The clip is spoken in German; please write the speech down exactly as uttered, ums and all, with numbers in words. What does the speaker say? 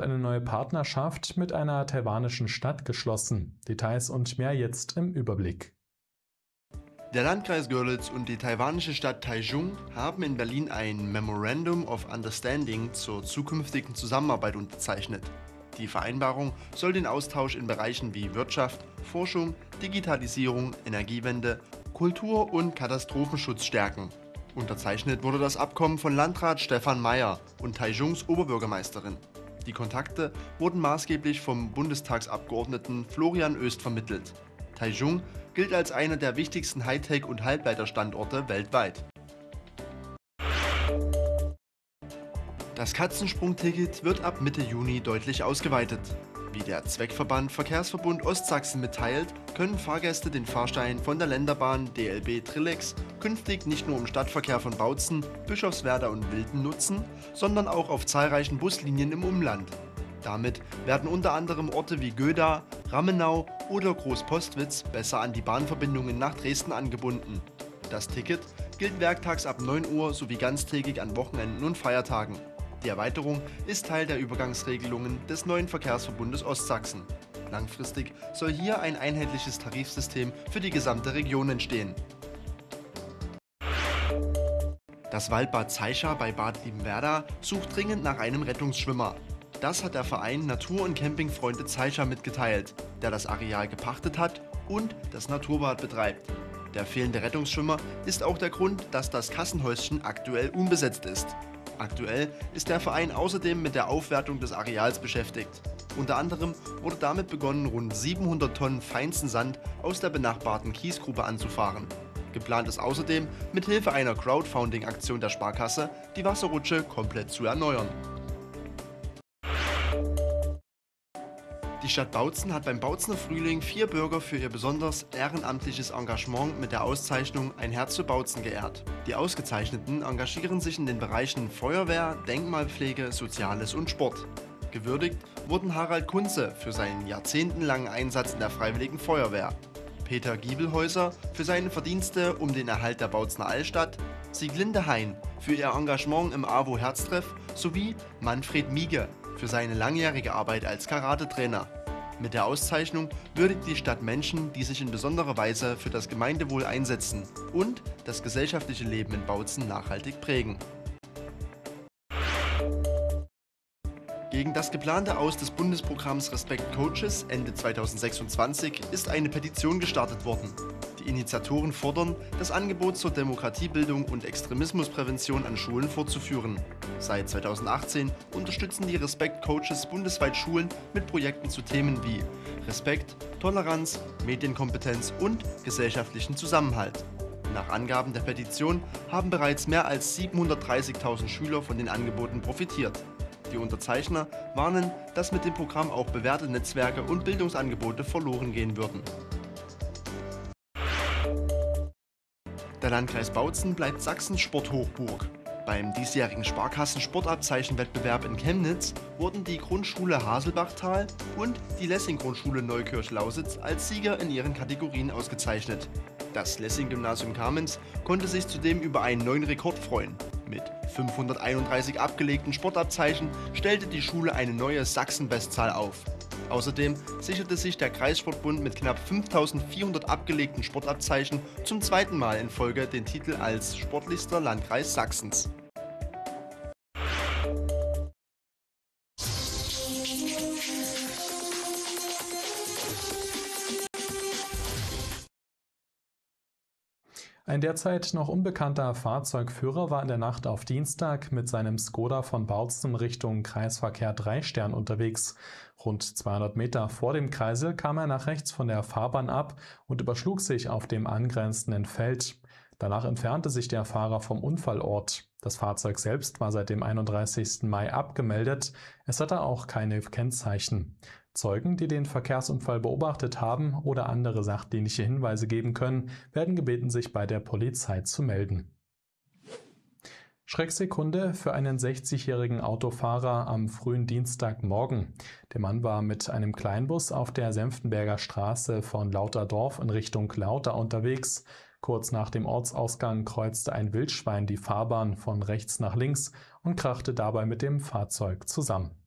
eine neue Partnerschaft mit einer taiwanischen Stadt geschlossen. Details und mehr jetzt im Überblick. Der Landkreis Görlitz und die taiwanische Stadt Taichung haben in Berlin ein Memorandum of Understanding zur zukünftigen Zusammenarbeit unterzeichnet. Die Vereinbarung soll den Austausch in Bereichen wie Wirtschaft, Forschung, Digitalisierung, Energiewende, Kultur und Katastrophenschutz stärken. Unterzeichnet wurde das Abkommen von Landrat Stefan Mayer und Taichungs Oberbürgermeisterin. Die Kontakte wurden maßgeblich vom Bundestagsabgeordneten Florian Oest vermittelt. Taichung gilt als einer der wichtigsten Hightech- und Halbleiterstandorte weltweit. Das Katzensprung-Ticket wird ab Mitte Juni deutlich ausgeweitet. Wie der Zweckverband Verkehrsverbund Ostsachsen mitteilt, können Fahrgäste den Fahrschein von der Länderbahn D L B Trillex künftig nicht nur im Stadtverkehr von Bautzen, Bischofswerda und Wilden nutzen, sondern auch auf zahlreichen Buslinien im Umland. Damit werden unter anderem Orte wie Göda, Rammenau oder Großpostwitz besser an die Bahnverbindungen nach Dresden angebunden. Das Ticket gilt werktags ab neun Uhr sowie ganztägig an Wochenenden und Feiertagen. Die Erweiterung ist Teil der Übergangsregelungen des neuen Verkehrsverbundes Ostsachsen. Langfristig soll hier ein einheitliches Tarifsystem für die gesamte Region entstehen. Das Waldbad Zeischa bei Bad Liebenwerda sucht dringend nach einem Rettungsschwimmer. Das hat der Verein Natur- und Campingfreunde Zeischa mitgeteilt, der das Areal gepachtet hat und das Naturbad betreibt. Der fehlende Rettungsschwimmer ist auch der Grund, dass das Kassenhäuschen aktuell unbesetzt ist. Aktuell ist der Verein außerdem mit der Aufwertung des Areals beschäftigt. Unter anderem wurde damit begonnen, rund siebenhundert Tonnen feinsten Sand aus der benachbarten Kiesgrube anzufahren. Geplant ist außerdem, mit Hilfe einer Crowdfunding-Aktion der Sparkasse die Wasserrutsche komplett zu erneuern. Die Stadt Bautzen hat beim Bautzener Frühling vier Bürger für ihr besonders ehrenamtliches Engagement mit der Auszeichnung Ein Herz für Bautzen geehrt. Die Ausgezeichneten engagieren sich in den Bereichen Feuerwehr, Denkmalpflege, Soziales und Sport. Gewürdigt wurden Harald Kunze für seinen jahrzehntelangen Einsatz in der Freiwilligen Feuerwehr, Peter Giebelhäuser für seine Verdienste um den Erhalt der Bautzener Altstadt, Sieglinde Hein für ihr Engagement im A W O Herztreff sowie Manfred Miege für seine langjährige Arbeit als Karatetrainer. Mit der Auszeichnung würdigt die Stadt Menschen, die sich in besonderer Weise für das Gemeindewohl einsetzen und das gesellschaftliche Leben in Bautzen nachhaltig prägen. Gegen das geplante Aus des Bundesprogramms Respect Coaches Ende zweitausendsechsundzwanzig ist eine Petition gestartet worden. Die Initiatoren fordern, das Angebot zur Demokratiebildung und Extremismusprävention an Schulen fortzuführen. Seit zweitausendachtzehn unterstützen die Respect Coaches bundesweit Schulen mit Projekten zu Themen wie Respekt, Toleranz, Medienkompetenz und gesellschaftlichen Zusammenhalt. Nach Angaben der Petition haben bereits mehr als siebenhundertdreißigtausend Schüler von den Angeboten profitiert. Die Unterzeichner warnen, dass mit dem Programm auch bewährte Netzwerke und Bildungsangebote verloren gehen würden. Der Landkreis Bautzen bleibt Sachsens Sporthochburg. Beim diesjährigen Sparkassen-Sportabzeichenwettbewerb in Chemnitz wurden die Grundschule Haselbachtal und die Lessing-Grundschule Neukirch-Lausitz als Sieger in ihren Kategorien ausgezeichnet. Das Lessing-Gymnasium Kamenz konnte sich zudem über einen neuen Rekord freuen. Mit fünfhunderteinunddreißig abgelegten Sportabzeichen stellte die Schule eine neue Sachsen-Bestzahl auf. Außerdem sicherte sich der Kreissportbund mit knapp fünftausendvierhundert abgelegten Sportabzeichen zum zweiten Mal in Folge den Titel als sportlichster Landkreis Sachsens. Ein derzeit noch unbekannter Fahrzeugführer war in der Nacht auf Dienstag mit seinem Skoda von Bautzen Richtung Kreisverkehr drei Stern unterwegs. Rund zweihundert Meter vor dem Kreisel kam er nach rechts von der Fahrbahn ab und überschlug sich auf dem angrenzenden Feld. Danach entfernte sich der Fahrer vom Unfallort. Das Fahrzeug selbst war seit dem einunddreißigsten Mai abgemeldet. Es hatte auch keine Kennzeichen. Zeugen, die den Verkehrsunfall beobachtet haben oder andere sachdienliche Hinweise geben können, werden gebeten, sich bei der Polizei zu melden. Schrecksekunde für einen sechzigjährigen Autofahrer am frühen Dienstagmorgen. Der Mann war mit einem Kleinbus auf der Senftenberger Straße von Lauterdorf in Richtung Lauter unterwegs. Kurz nach dem Ortsausgang kreuzte ein Wildschwein die Fahrbahn von rechts nach links und krachte dabei mit dem Fahrzeug zusammen.